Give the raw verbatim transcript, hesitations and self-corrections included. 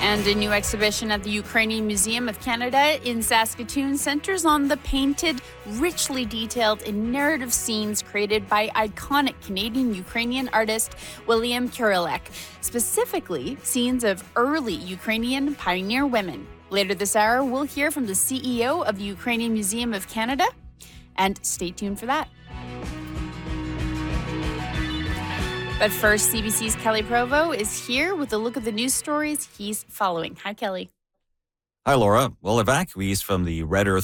And a new exhibition at the Ukrainian Museum of Canada in Saskatoon centers on the painted, richly detailed, and narrative scenes created by iconic Canadian-Ukrainian artist William Kurilek, specifically scenes of early Ukrainian pioneer women. Later this hour, we'll hear from the C E O of the Ukrainian Museum of Canada, and stay tuned for that. But first, C B C's Kelly Provo is here with a look at the news stories he's following. Hi, Kelly. Hi, Laura. Well, evacuees from the Red Earth